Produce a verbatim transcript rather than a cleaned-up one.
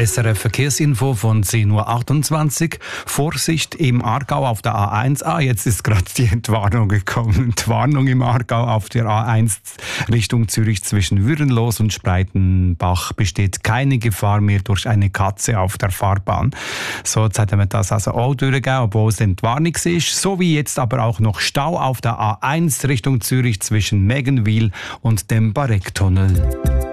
S R F Verkehrsinfo von zehn Uhr achtundzwanzig. Vorsicht im Aargau auf der A eins. Ah, jetzt ist gerade die Entwarnung gekommen. Entwarnung im Aargau auf der A eins Richtung Zürich zwischen Würenlos und Spreitenbach besteht keine Gefahr mehr durch eine Katze auf der Fahrbahn. So, jetzt hat man das also auch durchgegeben, obwohl es Entwarnung ist. So wie jetzt aber auch noch Stau auf der A eins Richtung Zürich zwischen Meggenwil und dem Barecktunnel.